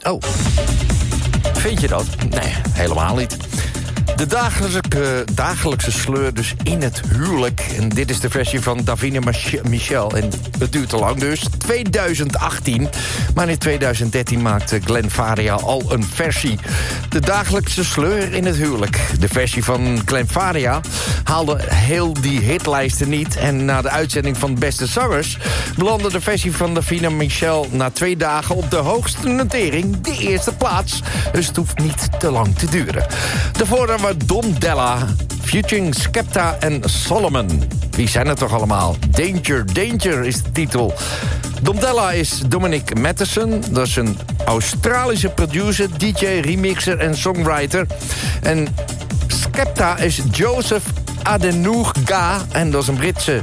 Oh, vind je dat? Nee, helemaal niet. De dagelijkse sleur dus in het huwelijk. En dit is de versie van Davina Michel. En het duurt te lang dus. 2018. Maar in 2013 maakte Glenn Faria al een versie. De dagelijkse sleur in het huwelijk. De versie van Glenn Faria haalde heel die hitlijsten niet. En na de uitzending van Beste Zangers belandde de versie van Davina Michel na 2 dagen op de hoogste notering, de eerste plaats. Dus het hoeft niet te lang te duren. Daarvoor hebben we Dom Della, featuring Skepta en Solomon. Wie zijn het toch allemaal? Danger, Danger is de titel. Dom Della is Dominic Matheson. Dat is een Australische producer, DJ, remixer en songwriter. En Skepta is Joseph Adenuga. En dat is een Britse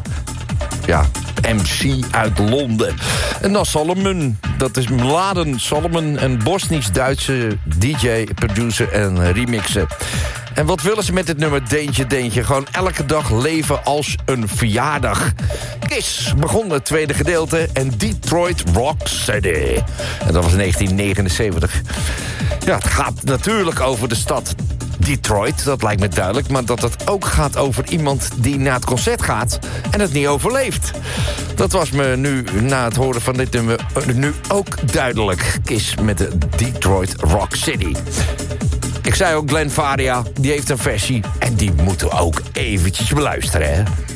MC uit Londen. En dan Solomon. Dat is Mladen Solomon, een Bosnisch-Duitse DJ, producer en remixer. En wat willen ze met dit nummer Danger, Danger? Gewoon elke dag leven als een verjaardag. Kiss begon het tweede gedeelte en Detroit Rock City. En dat was in 1979. Ja, het gaat natuurlijk over de stad Detroit, dat lijkt me duidelijk. Maar dat het ook gaat over iemand die naar het concert gaat en het niet overleeft. Dat was me nu, na het horen van dit nummer, nu ook duidelijk. Kiss met de Detroit Rock City. Ik zei ook, Glenn Faria, die heeft een versie. En die moeten we ook eventjes beluisteren, hè.